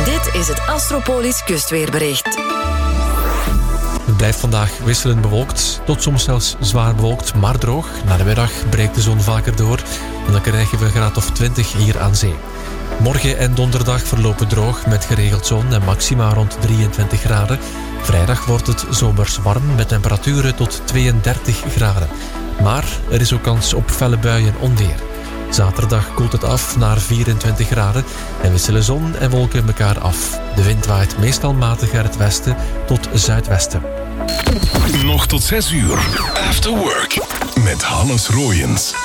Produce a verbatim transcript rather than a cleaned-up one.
Dit is het Astropolis kustweerbericht. Het blijft vandaag wisselend bewolkt, tot soms zelfs zwaar bewolkt, maar droog. Na de middag breekt de zon vaker door en dan krijgen we een graad of twintig hier aan zee. Morgen en donderdag verlopen droog met geregeld zon en maxima rond drieëntwintig graden. Vrijdag wordt het zomers warm met temperaturen tot tweeëndertig graden. Maar er is ook kans op felle buien en onweer. Zaterdag koelt het af naar vierentwintig graden en wisselen zon en wolken elkaar af. De wind waait meestal matig uit het westen tot zuidwesten. Nog tot zes uur. After Work met Hannes Roijens.